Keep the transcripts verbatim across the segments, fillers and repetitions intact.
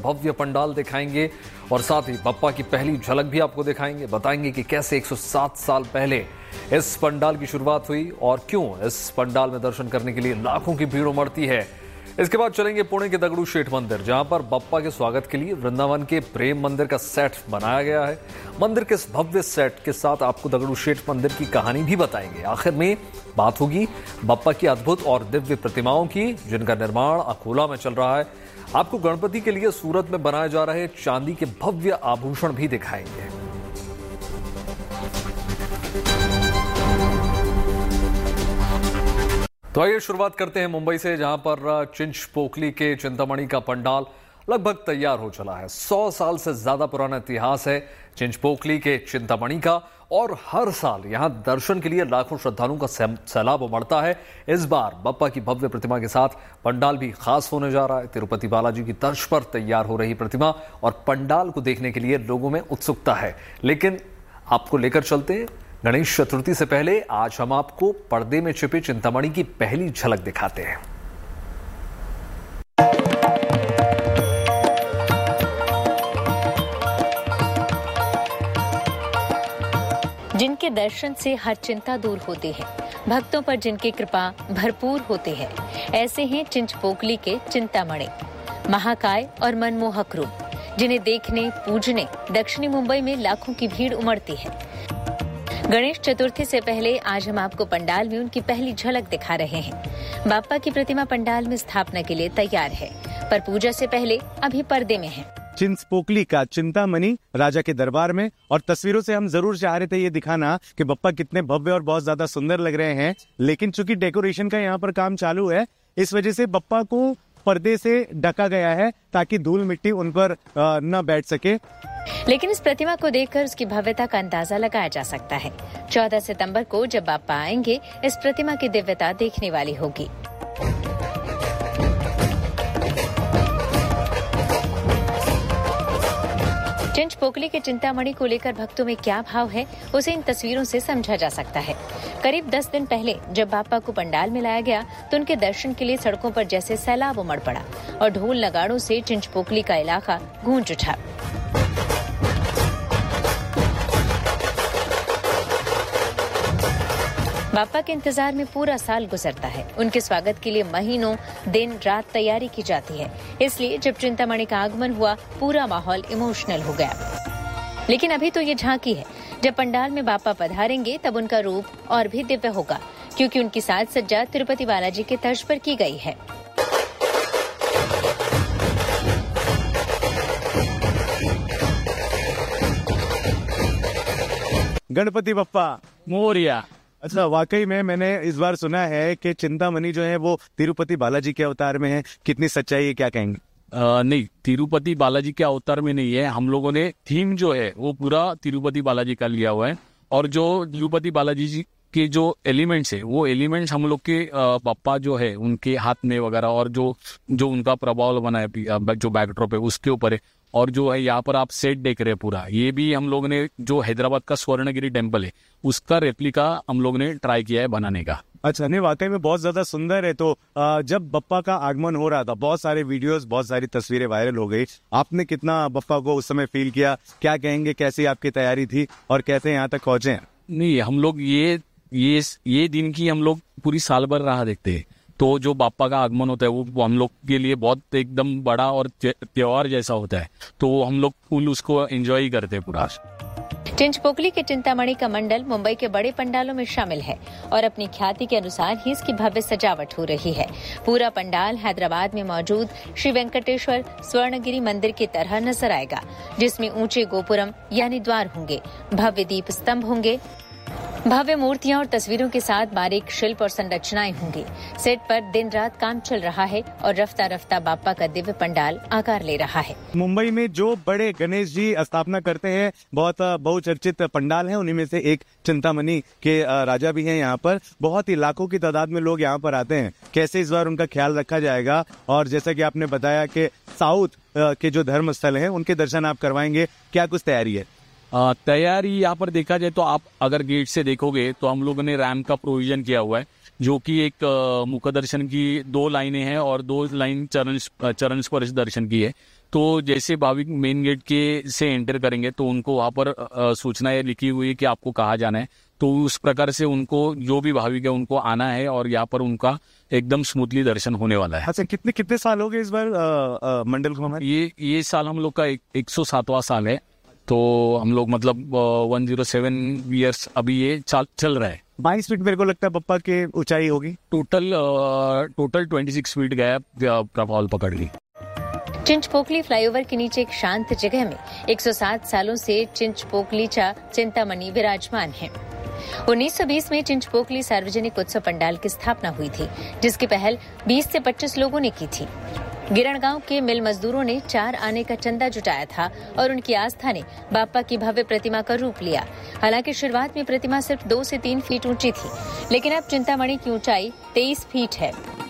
भव्य पंडाल दिखाएंगे और साथ ही बप्पा की पहली झलक भी आपको दिखाएंगे। बताएंगे कि कैसे एक सौ सात साल पहले इस पंडाल की शुरुआत हुई और क्यों इस पंडाल में दर्शन करने के लिए लाखों की भीड़ उमड़ती है। इसके बाद चलेंगे पुणे के दगड़ू शेठ मंदिर, जहां पर बप्पा के स्वागत के लिए वृंदावन के प्रेम मंदिर का सेट बनाया गया है। मंदिर के इस भव्य सेट के साथ आपको दगड़ू शेठ मंदिर की कहानी भी बताएंगे। आखिर में बात होगी बप्पा की अद्भुत और दिव्य प्रतिमाओं की, जिनका निर्माण अकोला में चल रहा है। आपको गणपति के लिए सूरत में बनाए जा रहे चांदी के भव्य आभूषण भी दिखाएंगे। तो आइए शुरुआत करते हैं मुंबई से, जहां पर चिंचपोकली के चिंतामणि का पंडाल लगभग तैयार हो चला है। सौ साल से ज्यादा पुराना इतिहास है चिंचपोकली के चिंतामणि का और हर साल यहां दर्शन के लिए लाखों श्रद्धालुओं का सैलाब उमड़ता है। इस बार बप्पा की भव्य प्रतिमा के साथ पंडाल भी खास होने जा रहा है। तिरुपति बालाजी की तर्ज पर तैयार हो रही प्रतिमा और पंडाल को देखने के लिए लोगों में उत्सुकता है। लेकिन आपको लेकर चलते हैं गणेश चतुर्थी से पहले। आज हम आपको पर्दे में छिपे चिंतामणि की पहली झलक दिखाते हैं। जिनके दर्शन से हर चिंता दूर होती है, भक्तों पर जिनकी कृपा भरपूर होती है, ऐसे हैं चिंचपोकली के चिंतामणि। महाकाय और मनमोहक रूप, जिन्हें देखने पूजने दक्षिणी मुंबई में लाखों की भीड़ उमड़ती है। गणेश चतुर्थी से पहले आज हम आपको पंडाल में उनकी पहली झलक दिखा रहे हैं। बाप्पा की प्रतिमा पंडाल में स्थापना के लिए तैयार है, पर पूजा से पहले अभी पर्दे में है। चिंचपोकली का चिंतामणि राजा के दरबार में, और तस्वीरों से हम जरूर चाह रहे थे ये दिखाना कि बप्पा कितने भव्य और बहुत ज्यादा सुंदर लग रहे हैं, लेकिन चूंकि डेकोरेशन का यहाँ पर काम चालू है, इस वजह से बप्पा को पर्दे से ढका गया है ताकि धूल मिट्टी उन पर न बैठ सके। लेकिन इस प्रतिमा को देखकर उसकी भव्यता का अंदाजा लगाया जा सकता है। चौदह सितंबर को जब बाप्पा आएंगे, इस प्रतिमा की दिव्यता देखने वाली होगी। चिंचपोकली के चिंतामणि को लेकर भक्तों में क्या भाव है, उसे इन तस्वीरों से समझा जा सकता है। करीब दस दिन पहले जब बाप्पा को पंडाल में लाया गया तो उनके दर्शन के लिए सड़कों पर जैसे सैलाब उमड़ पड़ा और ढोल नगाड़ों से चिंचपोकली का इलाका गूंज उठा। बाप्पा के इंतजार में पूरा साल गुजरता है। उनके स्वागत के लिए महीनों दिन रात तैयारी की जाती है। इसलिए जब चिंतामणि का आगमन हुआ, पूरा माहौल इमोशनल हो गया। लेकिन अभी तो ये झांकी है। जब पंडाल में बाप्पा पधारेंगे तब उनका रूप और भी दिव्य होगा, क्योंकि उनकी साज सज्जा तिरुपति बालाजी के तर्ज पर की गई है। गणपति बप्पा मोरिया। अच्छा, वाकई में मैंने इस बार सुना है कि चिंतामणि जो है वो तिरुपति बालाजी के अवतार में है। कितनी सच्चाई है, क्या कहेंगे? आ, नहीं, तिरुपति बालाजी के अवतार में नहीं है। हम लोगों ने थीम जो है वो पूरा तिरुपति बालाजी का लिया हुआ है, और जो तिरुपति बालाजी जी के जो एलिमेंट्स है वो एलिमेंट्स हम लोग के बप्पा जो है उनके हाथ में वगैरह, और जो जो उनका प्रभाव बना है जो बैकड्रॉप है उसके ऊपर है। और जो है यहाँ पर आप सेट देख रहे हैं पूरा, ये भी हम लोगों ने जो हैदराबाद का स्वर्णगिरी टेम्पल है उसका रेप्लिका हम लोग ने ट्राई किया है बनाने का। अच्छा, नहीं वाकई में बहुत ज्यादा सुंदर है। तो जब बप्पा का आगमन हो रहा था, बहुत सारे वीडियोस, बहुत सारी तस्वीरें वायरल हो गई। आपने कितना बप्पा को उस समय फील किया, क्या कहेंगे, कैसी आपकी तैयारी थी और कैसे यहाँ तक पहुंचे? नहीं, हम लोग ये ये ये दिन की हम लोग पूरी साल भर राह देखते हैं। तो जो बाप्पा का आगमन होता है वो हम लोग के लिए बहुत एकदम बड़ा और त्योहार जैसा होता है, तो हम लोग फुल उसको एंजॉय करते हैं पूरा। चिंचपोकली के चिंतामणि का मंडल मुंबई के बड़े पंडालों में शामिल है और अपनी ख्याति के अनुसार ही इसकी भव्य सजावट हो रही है। पूरा पंडाल हैदराबाद में मौजूद श्री वेंकटेश्वर स्वर्णगिरी मंदिर की तरह नजर आएगा, जिसमें ऊंचे गोपुरम यानी द्वार होंगे, भव्य दीप स्तंभ होंगे, भव्य मूर्तियां और तस्वीरों के साथ बारीक शिल्प और संरचनाएं होंगी। सेट पर दिन रात काम चल रहा है और रफ्ता रफ्ता बाप्पा का दिव्य पंडाल आकार ले रहा है। मुंबई में जो बड़े गणेश जी स्थापना करते हैं, बहुत बहुचर्चित पंडाल है, उन्हीं में से एक चिंतामणि के राजा भी हैं। यहाँ पर बहुत ही लाखों की तादाद में लोग यहाँ पर आते हैं। कैसे इस बार उनका ख्याल रखा जाएगा, और जैसा कि आपने बताया कि साउथ के जो धर्म स्थल हैं उनके दर्शन आप करवाएंगे, क्या कुछ तैयारी है? आ, तैयारी यहाँ पर देखा जाए तो आप अगर गेट से देखोगे तो हम लोगों ने रैम्प का प्रोविजन किया हुआ है, जो कि एक अ, मुख दर्शन की दो लाइनें हैं और दो लाइन चरण चरण स्पर्श दर्शन की है। तो जैसे भाविक मेन गेट के से एंटर करेंगे तो उनको वहाँ पर अ, सूचनाएं लिखी हुई है कि आपको कहाँ जाना है। तो उस प्रकार से उनको जो भी भाविक है उनको आना है और यहाँ पर उनका एकदम स्मूथली दर्शन होने वाला है। अच्छा, कितने कितने साल हो गए इस बार आ, आ, मंडल को हमारे? ये ये साल हम लोग का एक, एक सौ सातवां साल है। तो हम लोग मतलब वन जीरो सेवन ईयर्स अभी ये चल चल रहा है। बाईस फीट मेरे को लगता है पप्पा की ऊंचाई होगी। Total total twenty six feet गया प्रभाव पकड़ ली। चिंचपोकली फ्लाईओवर के नीचे एक शांत जगह में एक सौ सात सालों से चिंचपोकलीचा चिंतामणि विराजमान है। उन्नीस सौ बीस में चिंचपोकली सार्वजनिक उत्सव पंडाल की स्थापना हुई थी, जिसकी पहल बीस से पच्चीस लोगों ने की थी। गिरण गांव के मिल मजदूरों ने चार आने का चंदा जुटाया था और उनकी आस्था ने बाप्पा की भव्य प्रतिमा का रूप लिया। हालांकि शुरुआत में प्रतिमा सिर्फ दो से तीन फीट ऊंची थी, लेकिन अब चिंतामणि की ऊंचाई तेईस फीट है।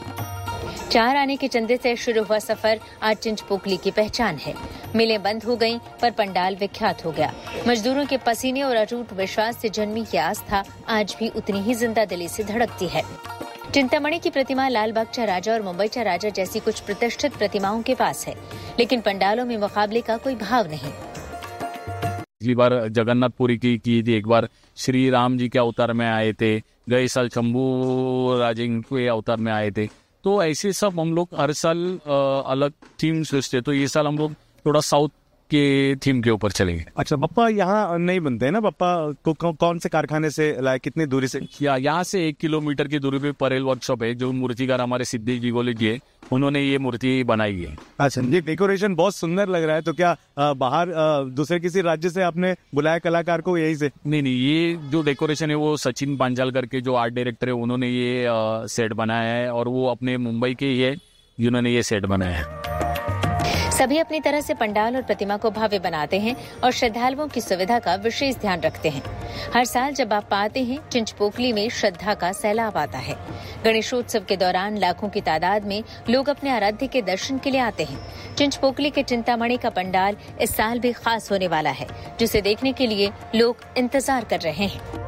चार आने के चंदे से शुरू हुआ सफर आज चिंचपोकली की पहचान है। मिलें बंद हो गईं, पर पंडाल विख्यात हो गया। मजदूरों के पसीने और अटूट विश्वास से जन्मी ये आस्था आज भी उतनी ही जिंदा दिली से धड़कती है। चिंतामणि की प्रतिमा लालबागचा राजा और मुंबईचा राजा जैसी कुछ प्रतिष्ठित प्रतिमाओं के पास है, लेकिन पंडालों में मुकाबले का कोई भाव नहीं। पिछली बार जगन्नाथपुरी की की थी, एक बार श्री राम जी के अवतार में आए थे, गए साल शंभू राजे के अवतार में आए थे। तो ऐसे सब हम लोग हर साल आ, अलग थीम सोचते। तो ये साल हम लोग थोड़ा साउथ के थीम के ऊपर चलेंगे। अच्छा, पप्पा यहाँ नहीं बनते हैं ना? पप्पा को कौ, कौन से कारखाने से लाए, कितनी दूरी से? या यहाँ से एक किलोमीटर की दूरी पे परेल वर्कशॉप है, जो मूर्तिकार हमारे सिद्धि जीगोले जी है, उन्होंने ये मूर्ति बनाई है। अच्छा, ये डेकोरेशन बहुत सुंदर लग रहा है। तो क्या आ, बाहर आ, दूसरे किसी राज्य से आपने बुलाया कलाकार को यही से? नहीं नहीं, ये जो डेकोरेशन है वो सचिन पांचाल करके जो आर्ट डायरेक्टर है उन्होंने ये आ, सेट बनाया है और वो अपने मुंबई के ही है जिन्होंने ये सेट बनाया है। सभी अपनी तरह से पंडाल और प्रतिमा को भव्य बनाते हैं और श्रद्धालुओं की सुविधा का विशेष ध्यान रखते हैं। हर साल जब आप आते हैं, चिंचपोकली में श्रद्धा का सैलाब आता है। गणेशोत्सव के दौरान लाखों की तादाद में लोग अपने आराध्य के दर्शन के लिए आते हैं। चिंचपोकली के चिंतामणि का पंडाल इस साल भी खास होने वाला है, जिसे देखने के लिए लोग इंतजार कर रहे हैं।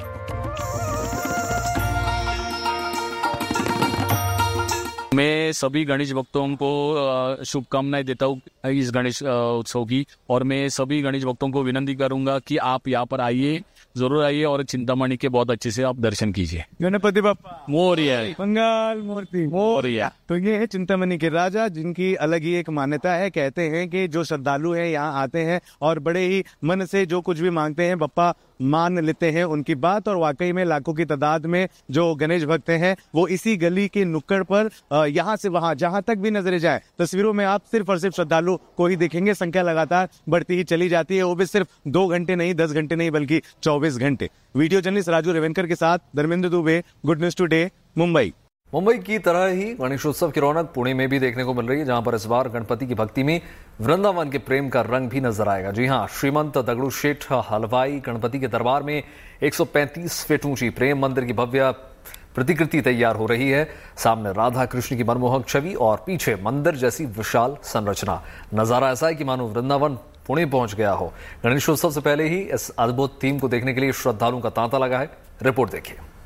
मैं सभी गणेश भक्तों को शुभकामनाएं देता हूँ इस गणेश उत्सव की, और मैं सभी गणेश भक्तों को विनती करूंगा कि आप यहाँ पर आइए, जरूर आइए और चिंतामणि के बहुत अच्छे से आप दर्शन कीजिए। गणपति बप्पा मोरया, मंगल मूर्ति मोरया। तो ये है चिंतामणि के राजा, जिनकी अलग ही एक मान्यता है। कहते हैं कि जो श्रद्धालु हैं यहाँ आते हैं और बड़े ही मन से जो कुछ भी मांगते हैं बप्पा मान लेते हैं उनकी बात। और वाकई में लाखों की तादाद में जो गणेश भक्त हैं वो इसी गली के नुक्कड़ पर यहाँ से वहां जहां तक भी नजरें जाए तस्वीरों में आप सिर्फ और सिर्फ श्रद्धालु को ही देखेंगे। संख्या लगातार बढ़ती ही चली जाती है, वो भी सिर्फ दो घंटे नहीं, दस घंटे नहीं, बल्कि चौबीस घंटे। वीडियो जर्नलिस्ट राजू रेवेनकर के साथ Dharmendra Dubey, good news today, Mumbai. Mumbai की तरह ही गणेशोत्सव की रौनक पुणे में भी देखने को मिल रही है, जहां पर इस बार गणपति की भक्ति में वृंदावन के प्रेम का रंग भी नजर आएगा। जी हां, श्रीमंत दगड़ू शेठ हलवाई गणपति के दरबार में एक सौ पैंतीस फीट ऊंची प्रेम मंदिर की भव्य प्रतिकृति तैयार हो रही है। सामने राधा कृष्ण की मनमोहक छवि और पीछे मंदिर जैसी विशाल संरचना। नजारा ऐसा है कि मानो वृंदावन पुणे पहुंच गया हो। गणेशोत्सव से पहले ही इस अद्भुत थीम को देखने के लिए श्रद्धालुओं का तांता लगा है। रिपोर्ट देखिए।